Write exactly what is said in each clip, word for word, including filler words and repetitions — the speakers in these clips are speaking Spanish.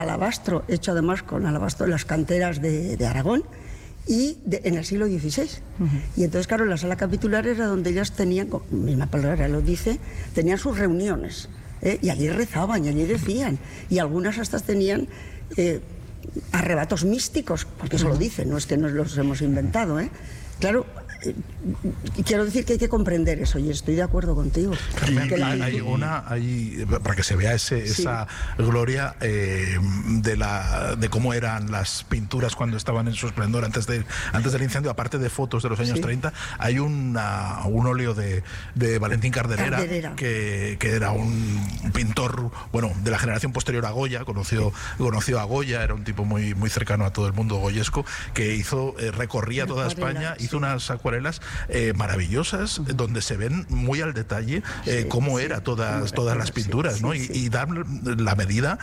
alabastro, hecho además con alabastro en las canteras de, de Aragón, y de, en el siglo dieciséis. Uh-huh. Y entonces, claro, la sala capitular era donde ellas tenían, misma palabra lo dice, tenían sus reuniones, ¿eh? Y allí rezaban, y allí decían, y algunas hasta tenían eh, arrebatos místicos, porque eso uh-huh. lo dicen, no es que nos los hemos inventado, ¿eh? Claro, eh, quiero decir que hay que comprender eso, y estoy de acuerdo contigo. Carmen, que hay, hay una, hay, para que se vea ese, sí. esa gloria eh, de la de cómo eran las pinturas cuando estaban en su esplendor antes, de, antes del incendio, aparte de fotos de los años sí. treinta, hay una, un óleo de, de Valentín Carderera, Carderera. Que, que era un pintor, bueno, de la generación posterior a Goya, conoció, sí. conoció a Goya, era un tipo muy, muy cercano a todo el mundo goyesco, que hizo, eh, recorría toda España, hizo unas acuarelas eh, maravillosas donde se ven muy al detalle eh, cómo sí, era todas, sí, todas las pinturas, sí, ¿no? Sí, y, y dar la medida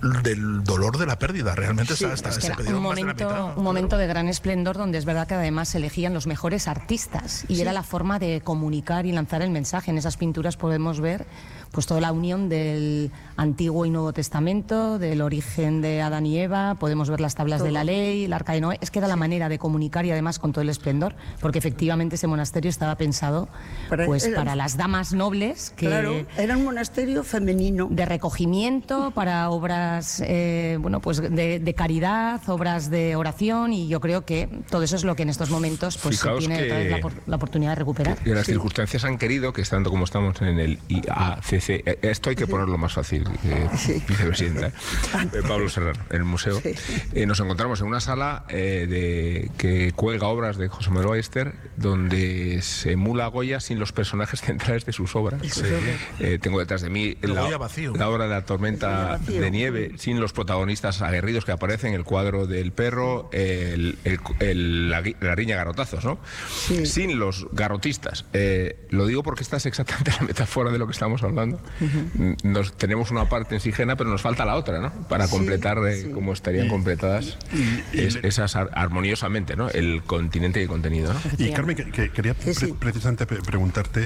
del dolor de la pérdida. Realmente sí, está, está, es que era un momento, de mitad, un momento de gran esplendor, donde es verdad que además se elegían los mejores artistas y sí. era la forma de comunicar y lanzar el mensaje. En esas pinturas podemos ver pues toda la unión del Antiguo y Nuevo Testamento, del origen de Adán y Eva, podemos ver las tablas todo. De la ley, el Arca de Noé. Es que era la manera de comunicar, y además con todo el esplendor, porque efectivamente ese monasterio estaba pensado para, pues, era, para las damas nobles. Que, claro, era un monasterio femenino. De recogimiento para obras eh, bueno, pues de, de caridad, obras de oración, y yo creo que todo eso es lo que en estos momentos pues, se tiene que, otra vez la, la oportunidad de recuperar. Que, que las sí. circunstancias han querido que, estando como estamos en el I A C C, esto hay que ponerlo más fácil, eh, sí. vicepresidenta, eh, Pablo Serrano, en el museo, sí. eh, nos encontramos en una sala eh, de, que cuelga obras de José Manuel Ballester, donde se emula a Goya sin los personajes centrales de sus obras. Sí. Eh, tengo detrás de mí la, la obra de la tormenta de nieve, sin los protagonistas aguerridos que aparecen, el cuadro del perro, el, el, el, la, la riña garrotazos, ¿no? Sí. Sin los garrotistas. Eh, lo digo porque esta es exactamente la metáfora de lo que estamos hablando. Uh-huh. Nos, tenemos una parte en Sigena, pero nos falta la otra, ¿no? Para sí, completar eh, sí. cómo estarían y, completadas y, y, es, y, esas ar armoniosamente, ¿no? El continente y el contenido, ¿no? Y Carmen, que, que quería sí, sí. Pre precisamente preguntarte, eh,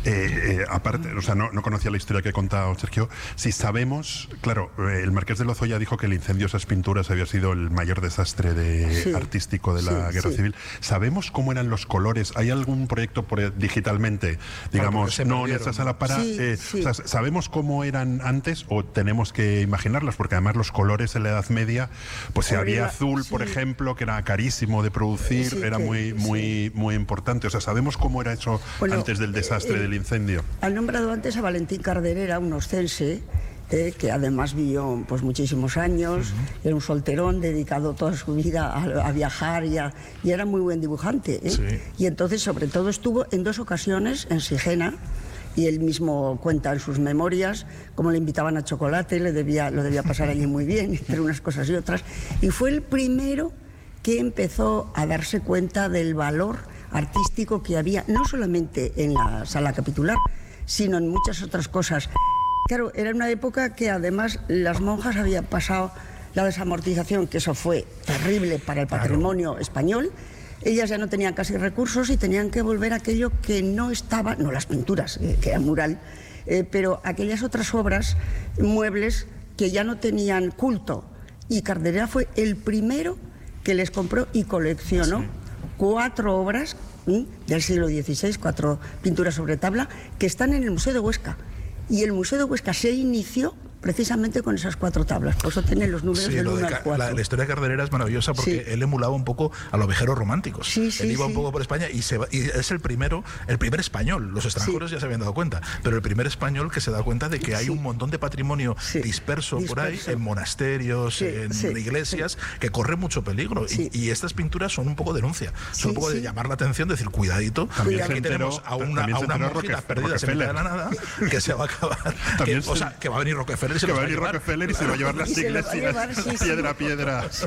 eh, aparte, o sea, no, no conocía la historia que ha contado Sergio, si sabemos, claro, eh, el Marqués de Lozoya dijo que el incendio de esas pinturas había sido el mayor desastre de, sí. artístico de la sí, Guerra sí. Civil. ¿Sabemos cómo eran los colores? ¿Hay algún proyecto por, digitalmente, digamos, claro, no en esa sala para... Sí, eh, sí. O sea, ¿sabemos cómo eran antes o tenemos que imaginarlas? Porque además los colores en la Edad Media, pues si había azul, sí. por ejemplo, que era carísimo de producir, sí, era que, muy, muy, sí. muy importante. O sea, ¿sabemos cómo era eso bueno, antes del desastre eh, del incendio? Han nombrado antes a Valentín Carderera, un oscense, eh, que además vivió pues muchísimos años, uh-huh. era un solterón dedicado toda su vida a, a viajar y, a, y era muy buen dibujante. ¿eh? Sí. Y entonces, sobre todo, estuvo en dos ocasiones en Sigena, y él mismo cuenta en sus memorias cómo le invitaban a chocolate, le debía, lo debía pasar allí muy bien, entre unas cosas y otras, y fue el primero que empezó a darse cuenta del valor artístico que había, no solamente en la sala capitular, sino en muchas otras cosas. Claro, era una época que además las monjas habían pasado la desamortización, que eso fue terrible para el patrimonio claro. español. Ellas ya no tenían casi recursos y tenían que volver a aquello que no estaba, no las pinturas, eh, que era mural, eh, pero aquellas otras obras, muebles, que ya no tenían culto. Y Carderera fue el primero que les compró y coleccionó sí. cuatro obras ¿sí? del siglo dieciséis, cuatro pinturas sobre tabla, que están en el Museo de Huesca. Y el Museo de Huesca se inició precisamente con esas cuatro tablas, por eso tiene los números sí, del uno al cuatro. La, la historia de Carderera es maravillosa porque sí. él emulaba un poco a los viajeros románticos. Sí, sí, él iba sí. un poco por España y, se va, y es el primero, el primer español. Los extranjeros sí. ya se habían dado cuenta, pero el primer español que se da cuenta de que hay sí. un montón de patrimonio sí. disperso, disperso por ahí, en monasterios, sí, en sí, iglesias, sí. que corre mucho peligro. Sí. Y, y estas pinturas son un poco denuncia, son sí, un poco sí. de llamar la atención, decir, cuidadito, también aquí tenemos a una, a una monjita perdida en mitad de la nada, que se va a acabar. Que, o sea, que va a venir Rockefeller y se va a llevar. Y se va a llevar las iglesias, llevar, sí, piedra a piedra. Sí.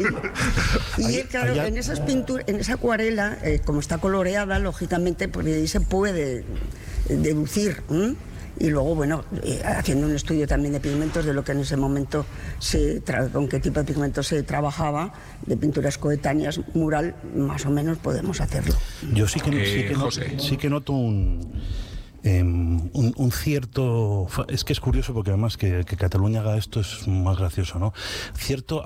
Y claro, allá, en esas pinturas, en esa acuarela, eh, como está coloreada, lógicamente, pues ahí se puede deducir. ¿eh? Y luego, bueno, eh, haciendo un estudio también de pigmentos, de lo que en ese momento, se tra con qué tipo de pigmentos se trabajaba, de pinturas coetáneas, mural, más o menos podemos hacerlo. Yo sí que, eh, sí que, noto, sí que noto un... eh, un, un cierto... Es que es curioso porque además que, que Cataluña haga esto es más gracioso, ¿no? Cierto